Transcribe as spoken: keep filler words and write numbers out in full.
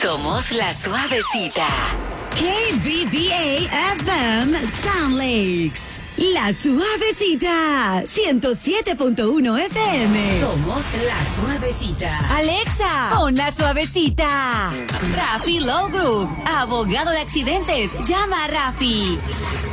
Somos la suavecita. K B B A F M Sound Lakes. La Suavecita. ciento siete punto uno F M. Somos la suavecita. Alexa, pon la suavecita. Rafi Law Group. Abogado de accidentes. Llama a Rafi.